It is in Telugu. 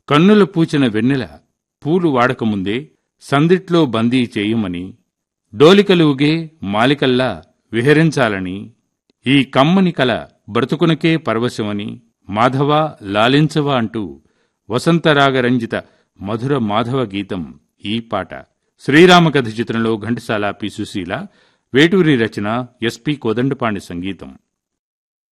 కన్నుల పూచిన వెన్నెల పూలు వాడకముందే సందిట్లో బందీ చేయుమని, డోలికలుగే మాలికల్లా విహరించాలని, ఈ కమ్మని కల బ్రతుకునకే పరవశమని, మాధవా లాలించవా అంటూ వసంతరాగరంజిత మధుర మాధవ గీతం ఈ పాట. శ్రీరామకథ చిత్రంలో ఘంటసాల పి. సుశీల, వేటూరి రచన, ఎస్పి కోదండపాణి సంగీతం.